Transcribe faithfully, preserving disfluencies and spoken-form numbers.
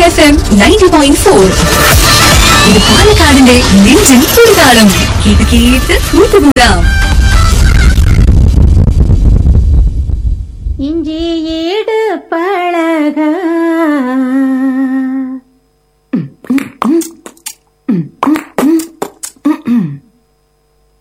F M ninety point four. ഇത് പാലക്കാടിന്റെ നെഞ്ചിൻ തുടിതാളം. കേട്ട് കേട്ട് കൂട്ടുകൂടാം. ഇഞ്ചിയേട് പഴക